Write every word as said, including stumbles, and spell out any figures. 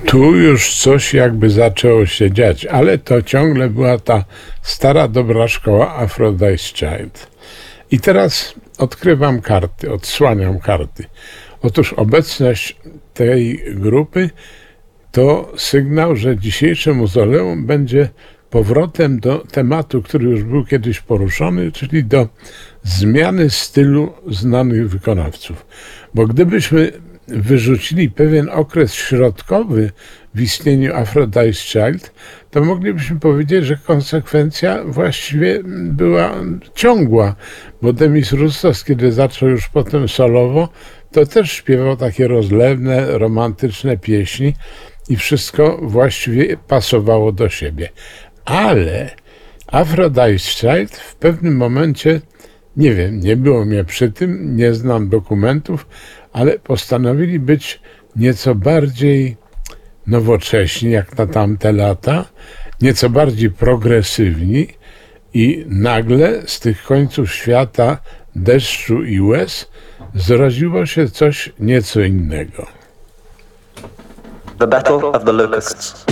Tu już coś jakby zaczęło się dziać, ale to ciągle była ta stara, dobra szkoła Aphrodite's Child. I teraz odkrywam karty, odsłaniam karty. Otóż obecność tej grupy to sygnał, że dzisiejsze mauzoleum będzie powrotem do tematu, który już był kiedyś poruszony, czyli do zmiany stylu znanych wykonawców. Bo gdybyśmy wyrzucili pewien okres środkowy w istnieniu Aphrodite's Child, to moglibyśmy powiedzieć, że konsekwencja właściwie była ciągła, bo Demis Roussos, kiedy zaczął już potem solowo, to też śpiewał takie rozlewne, romantyczne pieśni i wszystko właściwie pasowało do siebie. Ale Aphrodite's Child w pewnym momencie, nie wiem, nie było mnie przy tym, nie znam dokumentów, ale postanowili być nieco bardziej nowocześni jak na tamte lata, nieco bardziej progresywni i nagle z tych końców świata deszczu i łez zrodziło się coś nieco innego. The Battle of the Locusts.